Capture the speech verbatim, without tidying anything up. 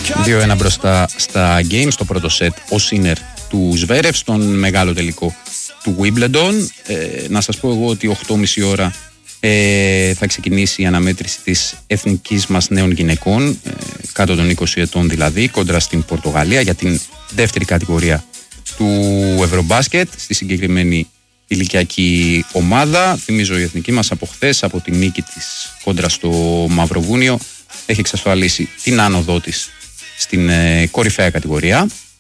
δύο ένα μπροστά στα games, στο πρώτο σετ ο Σίνερ του Σβέρεφ στον μεγάλο τελικό του Wimbledon. Ε, να σας πω εγώ ότι οκτώ και μισή ώρα ε, θα ξεκινήσει η αναμέτρηση της εθνικής μας νέων γυναικών, ε, κάτω των είκοσι ετών δηλαδή, κόντρα στην Πορτογαλία για την δεύτερη κατηγορία του Ευρωμπάσκετ στη συγκεκριμένη ηλικιακή ομάδα. Θυμίζω η εθνική μας από χθες, από την νίκη της κόντρα στο Μαυροβούνιο, έχει εξασφαλίσει την άνοδό της στην ε, κορυφαία κατηγορία.